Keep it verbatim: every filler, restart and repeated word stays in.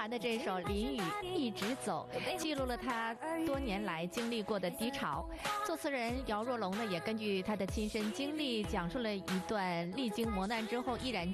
涵的这首《淋雨一直走》，记录了他多年来经历过的低潮。作词人姚若龙呢，也根据他的亲身经历，讲述了一段历经磨难之后依然